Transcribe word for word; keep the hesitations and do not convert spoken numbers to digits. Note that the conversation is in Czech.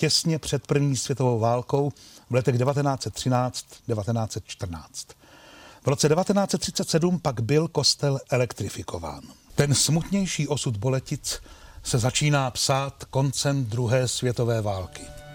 těsně před první světovou válkou v letech devatenáct set třináct až devatenáct set čtrnáct. V roce devatenáct set třicet sedm pak byl kostel elektrifikován. Ten smutnější osud Boletic se začíná psát koncem druhé světové války.